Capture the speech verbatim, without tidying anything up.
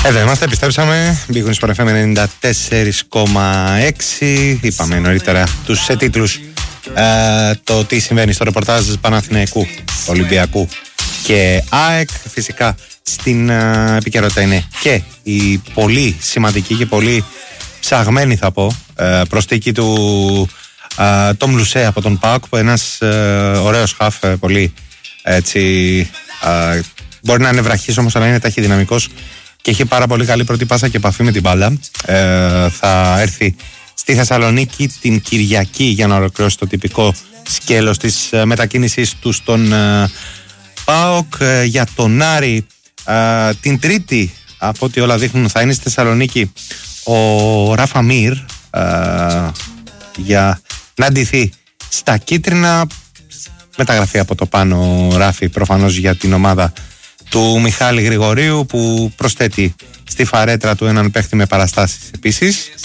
Εδώ είμαστε, επιστρέψαμε. Big Win Sport εφ εμ ενενήντα τέσσερα κόμμα έξι. Είπαμε νωρίτερα τους ε, τίτλους. Ε, το τι συμβαίνει στο ρεπορτάζ Παναθηναϊκού, Ολυμπιακού και ΑΕΚ. Φυσικά στην ε, επικαιρότητα είναι και η πολύ σημαντική και πολύ ψαγμένη, θα πω, ε, προσθήκη του ε, Τόμ Λουσέ από τον ΠΑΟΚ, που ένας ε, ωραίος χαφ, ε, πολύ έτσι, ε, μπορεί να είναι βραχής όμως, αλλά είναι ταχυδυναμικός και έχει πάρα πολύ καλή πρώτη πάσα και επαφή με την μπάλα. Ε, θα έρθει στη Θεσσαλονίκη την Κυριακή για να ολοκληρώσει το τυπικό σκέλος της ε, μετακίνησής του στον ε, ΠΑΟΚ. Ε, για τον Άρη ε, την Τρίτη, από ό,τι όλα δείχνουν, θα είναι στη Θεσσαλονίκη ο Ράφα Μίρ ε, για να ντυθεί στα κίτρινα. Μεταγραφή από το πάνω Ράφη προφανώς για την ομάδα του Μιχάλη Γρηγορίου, που προσθέτει στη φαρέτρα του έναν παίχτη με παραστάσεις επίσης.